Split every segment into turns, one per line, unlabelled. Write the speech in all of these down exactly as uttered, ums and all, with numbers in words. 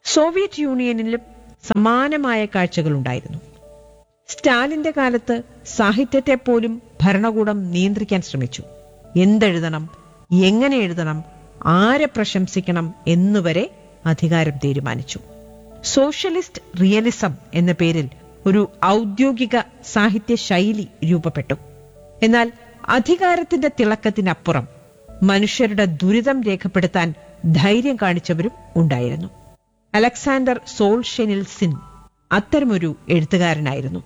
Soviet യൂണിയനിലും സമാനമായ കാഴ്ചകളുണ്ടായിരുന്നു. സ്റ്റാലിന്റെ കാലത്ത് സാഹിത്യത്തെ പോലും ഭരണകൂടം നിയന്ത്രിക്കാൻ ശ്രമിച്ചു. എന്തെഴുതണം, എങ്ങനെ എഴുതണം, ആരെ പ്രശംസിക്കണം എന്നുവരെ അധികാരം തീരുമാനിച്ചു. സോഷ്യലിസ്റ്റ് റിയലിസം എന്ന പേരിൽ ഒരു ഔദ്യോഗിക സാഹിത്യ ശൈലി രൂപപ്പെട്ടു. എന്നാൽ അധികാരത്തിന്റെ തിളക്കത്തിനപ്പുറം മനുഷ്യരുടെ ദുരിതം രേഖപ്പെടുത്താൻ ധൈര്യം കാണിച്ചവരും ഉണ്ടായിരുന്നു. അലക്സാണ്ടർ സോൾഷെനിൽസിൻ അത്തരമൊരു എഴുത്തുകാരനായിരുന്നു.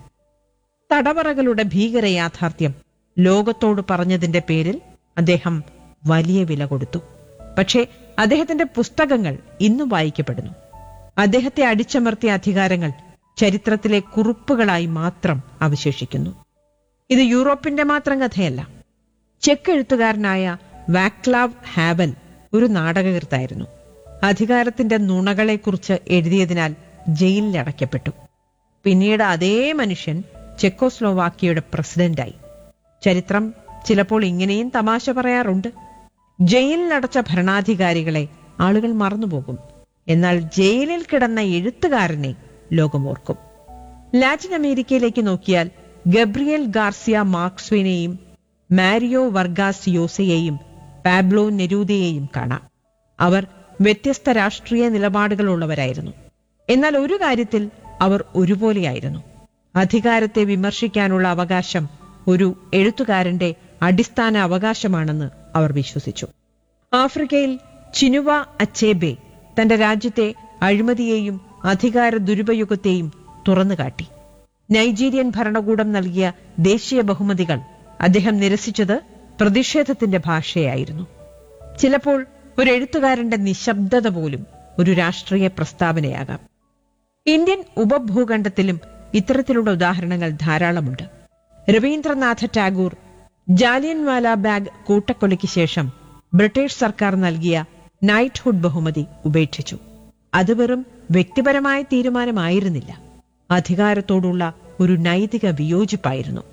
തടവറകളുടെ ഭീകര യാഥാർത്ഥ്യം ലോകത്തോട് പറഞ്ഞതിന്റെ പേരിൽ അദ്ദേഹം വലിയ വില കൊടുത്തു. പക്ഷേ അദ്ദേഹത്തിന്റെ പുസ്തകങ്ങൾ ഇന്നും വായിക്കപ്പെടുന്നു. അദ്ദേഹത്തെ അടിച്ചമർത്തിയ അധികാരങ്ങൾ ചരിത്രത്തിലെ കുറിപ്പുകളായി മാത്രം അവശേഷിക്കുന്നു. ഇത് യൂറോപ്പിന്റെ മാത്രം കഥയല്ല. ചെക്ക് എഴുത്തുകാരനായ വാക്ലാവ് ഹാവൽ ഒരു നാടകകൃത്തായിരുന്നു. അധികാരത്തിന്റെ നുണകളെക്കുറിച്ച് എഴുതിയതിനാൽ ജയിലിലടയ്ക്കപ്പെട്ടു. പിന്നീട് അതേ മനുഷ്യൻ ചെക്കോസ്ലോവാക്യയുടെ പ്രസിഡന്റായി. ചരിത്രം ചിലപ്പോൾ ഇങ്ങനെയും തമാശ പറയാറുണ്ട്. ജയിലിലടച്ച ഭരണാധികാരികളെ ആളുകൾ മറന്നുപോകും, എന്നാൽ ജയിലിൽ കിടന്ന എഴുത്തുകാരനെ ലോകമോർക്കും. ലാറ്റിൻ അമേരിക്കയിലേക്ക് നോക്കിയാൽ Gabriel Garcia മാർക്സ്വിനെയും Mario Vargas യോസയെയും Pablo നെരൂദയെയും കാണാം. അവർ വ്യത്യസ്ത രാഷ്ട്രീയ നിലപാടുകളുള്ളവരായിരുന്നു. എന്നാൽ ഒരു കാര്യത്തിൽ അവർ ഒരുപോലെയായിരുന്നു. അധികാരത്തെ വിമർശിക്കാനുള്ള അവകാശം ഒരു എഴുത്തുകാരന്റെ അടിസ്ഥാന അവകാശമാണെന്ന് അവർ വിശ്വസിച്ചു. ആഫ്രിക്കയിൽ ചിനുവ അച്ചേബെ തന്റെ രാജ്യത്തെ അഴിമതിയെയും അധികാര ദുരുപയോഗത്തെയും തുറന്നുകാട്ടി. നൈജീരിയൻ ഭരണകൂടം നൽകിയ ദേശീയ ബഹുമതികൾ അദ്ദേഹം നിരസിച്ചത് പ്രതിഷേധത്തിന്റെ ഭാഷയായിരുന്നു. ചിലപ്പോൾ ഒരു എഴുത്തുകാരന്റെ നിശബ്ദത പോലും ഒരു രാഷ്ട്രീയ പ്രസ്താവനയാകാം. ഇന്ത്യൻ ഉപഭൂഖണ്ഡത്തിലും ഇത്തരത്തിലുള്ള ഉദാഹരണങ്ങൾ ധാരാളമുണ്ട്. രവീന്ദ്രനാഥ ടാഗോർ ജാലിയൻവാല ബാഗ് കൂട്ടക്കൊലയ്ക്ക് ശേഷം ബ്രിട്ടീഷ് സർക്കാർ നൽകിയ നൈറ്റ്ഹുഡ് ബഹുമതി ഉപേക്ഷിച്ചു. അത് വെറും വ്യക്തിപരമായ തീരുമാനമായിരുന്നില്ല, അധികാരത്തോടുള്ള ഒരു നൈതിക വിയോജിപ്പായിരുന്നു.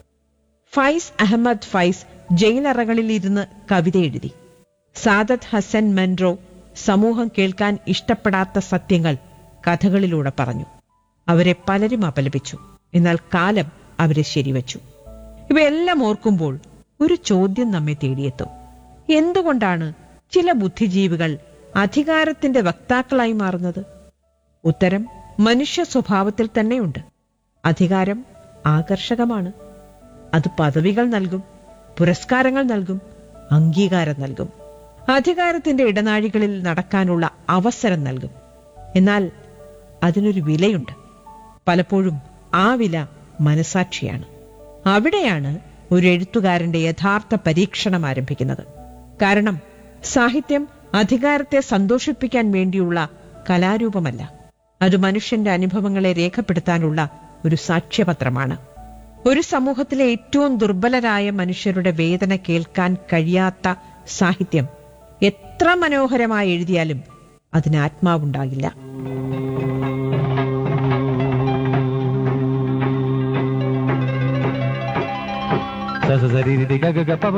ഫൈസ് അഹമ്മദ് ഫൈസ് ജയിലറകളിൽ ഇരുന്ന് കവിത എഴുതി. സാദത്ത് ഹസൻ മൻറോ സമൂഹം കേൾക്കാൻ ഇഷ്ടപ്പെടാത്ത സത്യങ്ങൾ കഥകളിലൂടെ പറഞ്ഞു. അവരെ പലരും അപലപിച്ചു, എന്നാൽ കാലം അവരെ ശരിവച്ചു. ഇവയെല്ലാം ഓർക്കുമ്പോൾ ഒരു ചോദ്യം നമ്മെ തേടിയെത്തും. എന്തുകൊണ്ടാണ് ചില ബുദ്ധിജീവികൾ അധികാരത്തിന്റെ വക്താക്കളായി മാറുന്നത്? ഉത്തരം മനുഷ്യ സ്വഭാവത്തിൽ തന്നെയുണ്ട്. അധികാരം ആകർഷകമാണ്. അത് പദവികൾ നൽകും, പുരസ്കാരങ്ങൾ നൽകും, അംഗീകാരം നൽകും, അധികാരത്തിന്റെ ഇടനാഴികളിൽ നടക്കാനുള്ള അവസരം നൽകും. എന്നാൽ അതിനൊരു വിലയുണ്ട്. പലപ്പോഴും ആ വില മനസാക്ഷിയാണ്. അവിടെയാണ് ഒരു എഴുത്തുകാരന്റെ യഥാർത്ഥ പരീക്ഷണം ആരംഭിക്കുന്നത്. കാരണം സാഹിത്യം അധികാരത്തെ സന്തോഷിപ്പിക്കാൻ വേണ്ടിയുള്ള കലാരൂപമല്ല, അത് മനുഷ്യന്റെ അനുഭവങ്ങളെ രേഖപ്പെടുത്താനുള്ള ഒരു സാക്ഷ്യപത്രമാണ്. ഒരു സമൂഹത്തിലെ ഏറ്റവും ദുർബലരായ മനുഷ്യരുടെ വേദന കേൾക്കാൻ കഴിയാത്ത സാഹിത്യം എത്ര മനോഹരമായി എഴുതിയാലും അതിന് ആത്മാവുണ്ടാകില്ല.
Sa sa sa ri ri ga ga ga pa